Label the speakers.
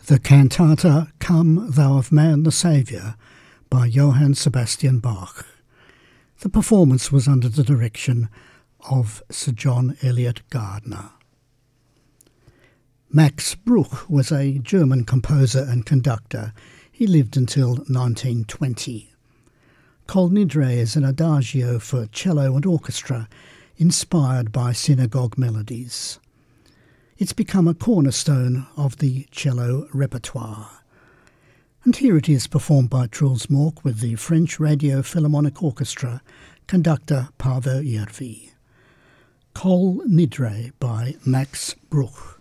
Speaker 1: The cantata Come Thou of Man the Saviour by Johann Sebastian Bach. The performance was under the direction of Sir John Eliot Gardiner. Max Bruch was a German composer and conductor. He lived until 1920. Kol Nidre is an adagio for cello and orchestra inspired by synagogue melodies. It's become a cornerstone of the cello repertoire. And here it is performed by Truls Mork with the French Radio Philharmonic Orchestra, conductor Paavo Järvi. Kol Nidre by Max Bruch.